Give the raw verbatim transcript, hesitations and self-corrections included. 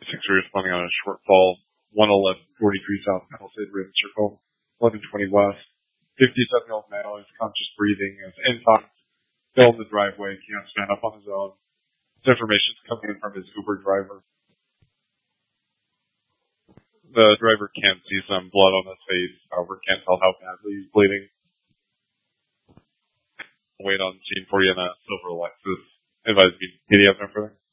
six are responding on a shortfall. one eleven forty-three South Palisade Rim Circle, eleven twenty West. fifty-seven-year-old male is conscious breathing, is intox, still in the driveway, can't stand up on his own. This information is coming in from his Uber driver. The driver can see some blood on his face, however, can't tell how badly he's bleeding. Wait on scene for you in a silver Lexus. Advise me, P D F and everything.